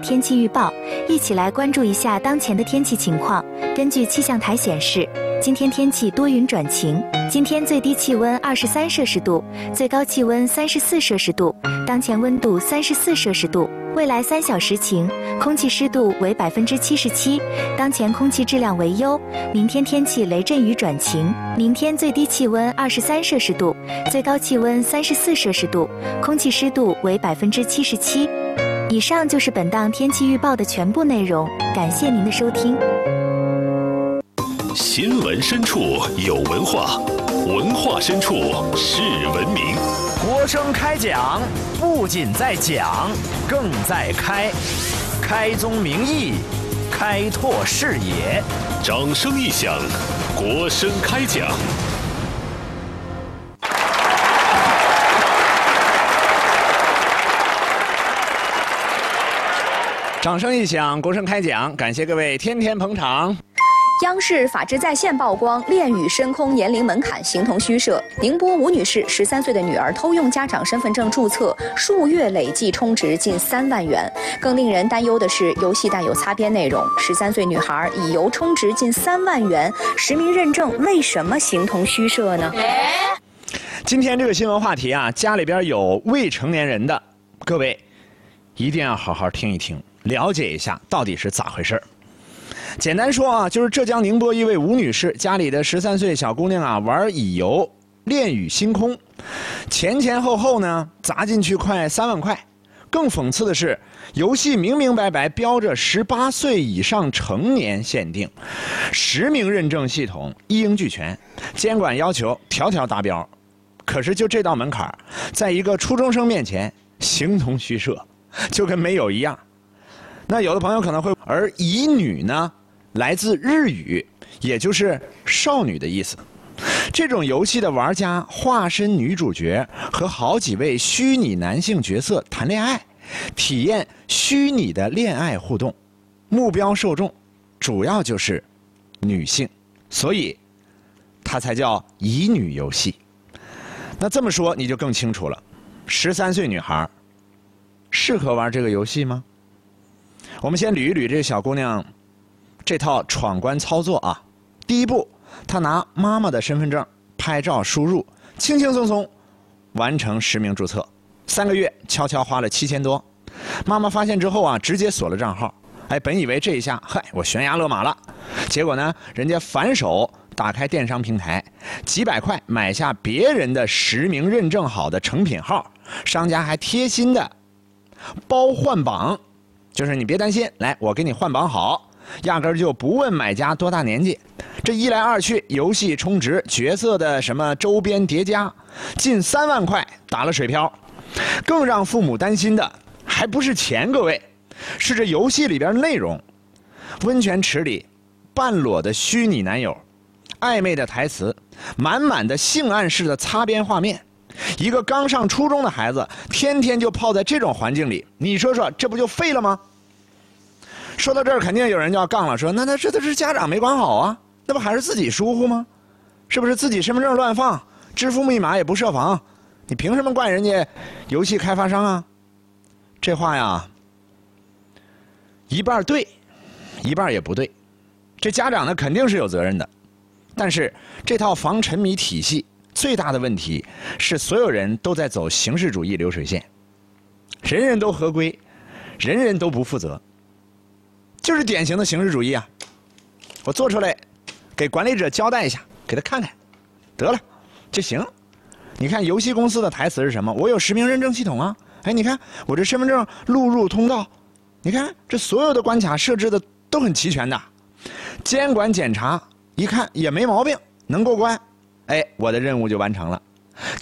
天气预报，一起来关注一下当前的天气情况。根据气象台显示，今天天气多云转晴，今天最低气温23摄氏度，最高气温34摄氏度，当前温度34摄氏度。未来3小时晴，空气湿度为77%，当前空气质量为优。明天天气雷阵雨转晴，明天最低气温23摄氏度，最高气温34摄氏度，空气湿度为77%。以上就是本档天气预报的全部内容，感谢您的收听。 新闻深处有文化，文化深处是文明。 国声开讲，不仅在讲，更在开。开宗明义，开拓视野。 掌声一响，国声开讲。 掌声一响，国声开讲，感谢各位天天捧场。 央视法制在线曝光恋与深空年龄门槛形同虚设。宁波吴女士13岁的女儿偷用家长身份证注册，数月累计充值近3万元。更令人担忧的是，游戏带有擦边内容。13岁女孩以游充值近3万元，实名认证为什么形同虚设呢？ 今天这个新闻话题啊，家里边有未成年人的，各位一定要好好听一听，了解一下到底是咋回事。简单说啊，就是浙江宁波一位吴女士家里的13岁小姑娘啊，玩乙游恋与星空，前后呢砸进去快3万块。更讽刺的是，游戏明明白白标着18岁以上成年限定，实名认证系统一应俱全，监管要求条条达标。可是就这道门槛，在一个初中生面前形同虚设，就跟没有一样。那有的朋友可能会，而乙女呢，来自日语，也就是少女的意思。这种游戏的玩家化身女主角，和好几位虚拟男性角色谈恋爱，体验虚拟的恋爱互动，目标受众主要就是女性，所以它才叫乙女游戏。那这么说你就更清楚了，13岁女孩适合玩这个游戏吗？我们先捋一捋这个小姑娘这套闯关操作啊。第一步，她拿妈妈的身份证拍照输入，轻轻松松完成实名注册，3个月悄悄花了7000多。妈妈发现之后啊，直接锁了账号。本以为这一下我悬崖勒马了，结果呢，人家反手打开电商平台，几百块买下别人的实名认证好的成品号，商家还贴心的包换榜，就是你别担心，来我给你换榜好，压根儿就不问买家多大年纪。这一来二去，游戏充值、角色的什么周边叠加，近3万块打了水漂。更让父母担心的还不是钱，各位，是这游戏里边内容。温泉池里半裸的虚拟男友，暧昧的台词，满满的性暗示的擦边画面。一个刚上初中的孩子，天天就泡在这种环境里，你说说，这不就废了吗？说到这儿，肯定有人就要杠了，说那这都是家长没管好啊，那不还是自己疏忽吗？是不是自己身份证乱放，支付密码也不设防，你凭什么怪人家游戏开发商啊？这话呀，一半对，一半也不对。这家长呢肯定是有责任的，但是这套防沉迷体系最大的问题是，所有人都在走形式主义流水线，人人都合规，人人都不负责，就是典型的形式主义啊！我做出来，给管理者交代一下，给他看看，得了就行。你看游戏公司的台词是什么？我有实名认证系统啊！你看我这身份证录入通道，你看这所有的关卡设置的都很齐全的，监管检查一看也没毛病，能过关。我的任务就完成了。